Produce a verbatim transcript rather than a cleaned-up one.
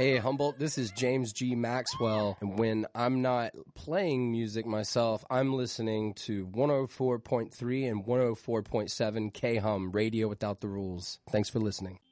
Hey, Humboldt, this is James G. Maxwell, and when I'm not playing music myself, I'm listening to one oh four point three and one oh four point seven K-Hum, Radio Without the Rules. Thanks for listening.